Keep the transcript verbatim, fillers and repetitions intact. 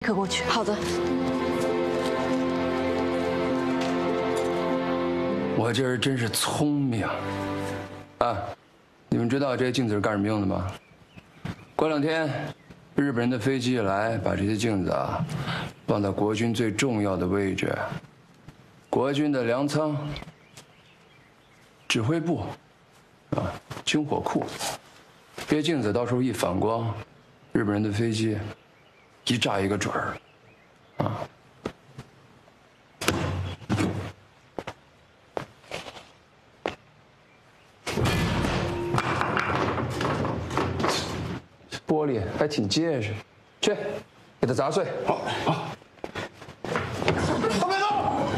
刻过去。好的。 我这人真是聪明啊！你们知道这些镜子是干什么用的吗？过两天，日本人的飞机一来，把这些镜子啊放到国军最重要的位置，国军的粮仓、指挥部啊、军火库。这些镜子到时候一反光，日本人的飞机一炸一个准儿啊！玻璃还挺结实，去给它砸碎。 好，好。准备走。